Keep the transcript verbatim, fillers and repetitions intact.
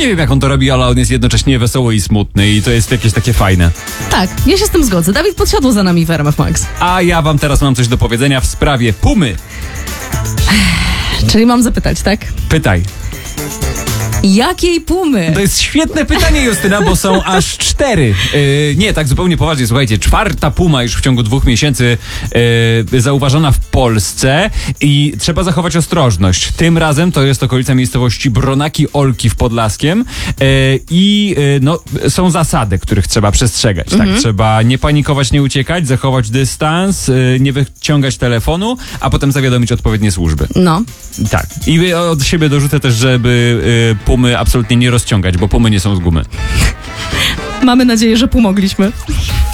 nie wiem, jak on to robi, ale on jest jednocześnie wesoły i smutny i to jest jakieś takie fajne. Tak, ja się z tym zgodzę. Dawid Podsiadło za nami w R M F Max. A ja wam teraz mam coś do powiedzenia w sprawie Pumy. Czyli mam zapytać, tak? Pytaj. Jakiej Pumy? To jest świetne pytanie, Justyna, bo są aż cztery. Yy, nie, tak zupełnie poważnie, słuchajcie, czwarta Puma już w ciągu dwóch miesięcy yy, zauważona w Polsce i trzeba zachować ostrożność. Tym razem to jest okolica miejscowości Bronaki Olki w Podlaskiem yy, i yy, no, są zasady, których trzeba przestrzegać. Mhm. Tak? Trzeba nie panikować, nie uciekać, zachować dystans, yy, nie wyciągać telefonu, a potem zawiadomić odpowiednie służby. No. Tak. I od siebie dorzucę też, żeby yy, Pumy absolutnie nie rozciągać, bo Pumy nie są z gumy. Mamy nadzieję, że pomogliśmy.